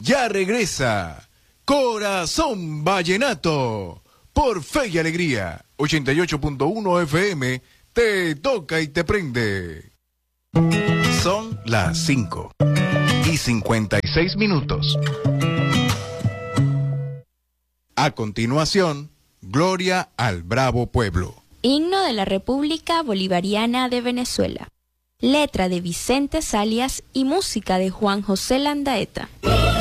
Ya regresa Corazón Vallenato por Fe y Alegría 88.1 FM. Te toca y te prende. Son las 5:56. A continuación, Gloria al Bravo Pueblo. Himno de la República Bolivariana de Venezuela. Letra de Vicente Salias y música de Juan José Landaeta.